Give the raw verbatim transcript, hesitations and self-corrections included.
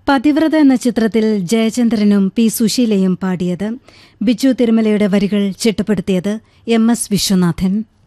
പതിവ്രത എന്ന ചിത്രത്തിൽ ജയചന്ദ്രനും പി സുശീലയും പാടിയത്. ബിജു തിരുമലയുടെ വരികൾ ചിട്ടപ്പെടുത്തിയത് എം എസ് വിശ്വനാഥൻ.